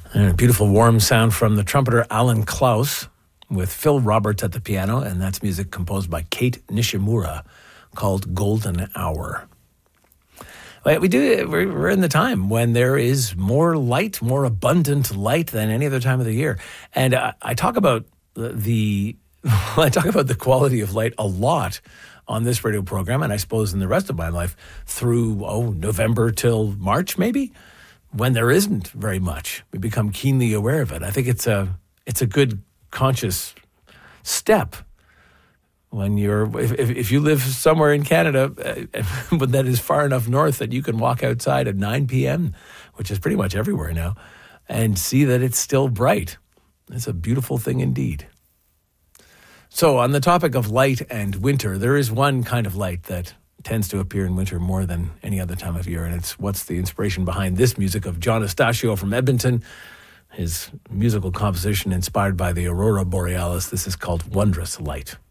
And a beautiful warm sound from the trumpeter Alan Klaus with Phil Roberts at the piano, and that's music composed by Kate Nishimura called Golden Hour. We're in the time when there is more light, more abundant light than any other time of the year. And I talk about the quality of light a lot on this radio program, and I suppose in the rest of my life through November till March maybe, when there isn't very much. We become keenly aware of it. I think it's a good conscious step when if you live somewhere in Canada, but that is far enough north that you can walk outside at 9 p.m., which is pretty much everywhere now, and see that it's still bright. It's a beautiful thing indeed. So on the topic of light and winter, there is one kind of light that tends to appear in winter more than any other time of year, and it's what's the inspiration behind this music of John Estacio from Edmonton, his musical composition inspired by the Aurora Borealis. This is called Wondrous Light.